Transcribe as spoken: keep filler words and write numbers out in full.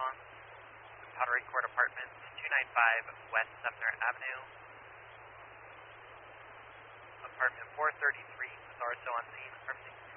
Long, Pottery Court Apartments, two ninety-five West Sumner Avenue. Apartment four thirty-three, was also on scene. Affirmative.